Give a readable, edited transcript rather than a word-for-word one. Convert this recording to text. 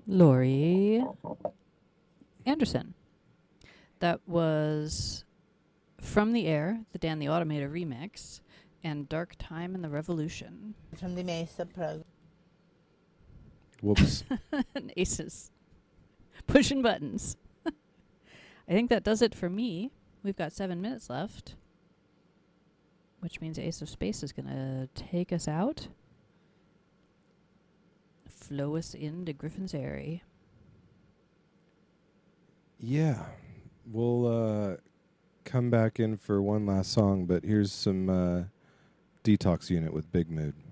Laurie Anderson. That was From the Air, the Dan the Automator remix, and Dark Time in the Revolution. From the Mesa program. Whoops. And Aces. Pushing buttons. I think that does it for me. We've got 7 minutes left, which means Ace of Space is going to take us out. Flow us into Griffin's Airy. Yeah. We'll come back in for one last song, but here's some Detox Unit with Big Mood.